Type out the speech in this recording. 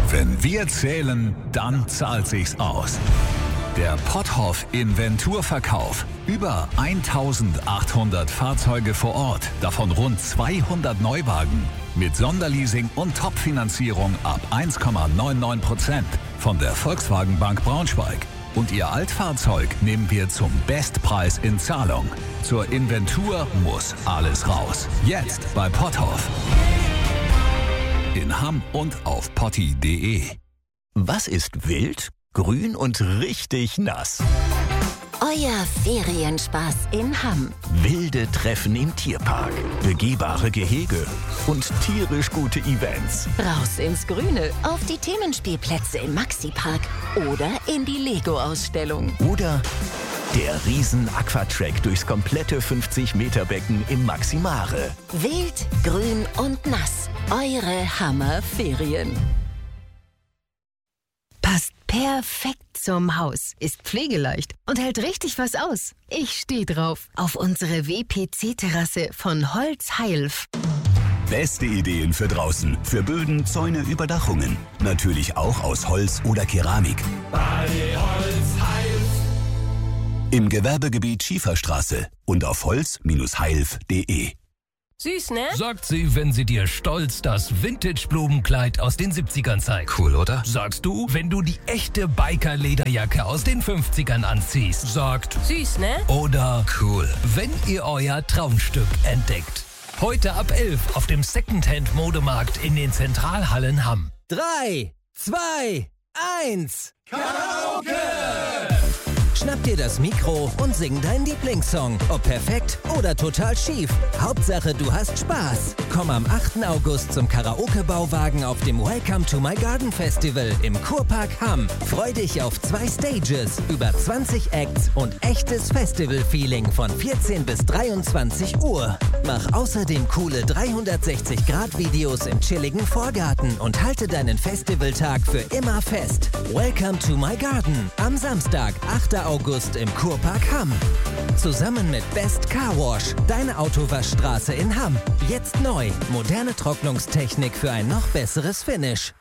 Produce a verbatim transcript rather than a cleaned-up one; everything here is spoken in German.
Wenn wir zählen, dann zahlt sich's aus. Der Potthoff Inventurverkauf. Über eintausendachthundert Fahrzeuge vor Ort, davon rund zweihundert Neuwagen. Mit Sonderleasing und Top-Finanzierung ab eins Komma neunundneunzig Prozent von der Volkswagen Bank Braunschweig. Und Ihr Altfahrzeug nehmen wir zum Bestpreis in Zahlung. Zur Inventur muss alles raus. Jetzt bei Potthoff. In Hamm und auf potti punkt de. Was ist wild, grün und richtig nass? Euer Ferienspaß in Hamm. Wilde Treffen im Tierpark, begehbare Gehege und tierisch gute Events. Raus ins Grüne, auf die Themenspielplätze im Maxi-Park oder in die Lego-Ausstellung. Oder der Riesen-Aquatrack durchs komplette fünfzig Meter Becken im Maximare. Wild, grün und nass. Eure Hammer-Ferien. Passt perfekt zum Haus, ist pflegeleicht und hält richtig was aus. Ich stehe drauf. Auf unsere W P C-Terrasse von Holz Heilf. Beste Ideen für draußen, für Böden, Zäune, Überdachungen. Natürlich auch aus Holz oder Keramik. Bei Holz Heilf. Im Gewerbegebiet Schieferstraße und auf holz Bindestrich heilf punkt de. Süß, ne? Sagt sie, wenn sie dir stolz das Vintage-Blumenkleid aus den siebzigern zeigt. Cool, oder? Sagst du, wenn du die echte Biker-Lederjacke aus den fünfzigern anziehst. Sagt Süß, ne? Oder cool, wenn ihr euer Traumstück entdeckt. Heute ab elf auf dem Secondhand-Modemarkt in den Zentralhallen Hamm. Drei, zwei, eins. Karaoke! Schnapp dir das Mikro und sing deinen Lieblingssong. Ob perfekt oder total schief. Hauptsache, du hast Spaß. Komm am achten August zum Karaoke-Bauwagen auf dem Welcome to My Garden Festival im Kurpark Hamm. Freu dich auf zwei Stages, über zwanzig Acts und echtes Festival-Feeling von vierzehn bis dreiundzwanzig Uhr. Mach außerdem coole dreihundertsechzig Grad Videos im chilligen Vorgarten und halte deinen Festivaltag für immer fest. Welcome to My Garden am Samstag, achten August im Kurpark Hamm. Zusammen mit Best Car Wash, deine Autowaschstraße in Hamm. Jetzt neu, moderne Trocknungstechnik für ein noch besseres Finish.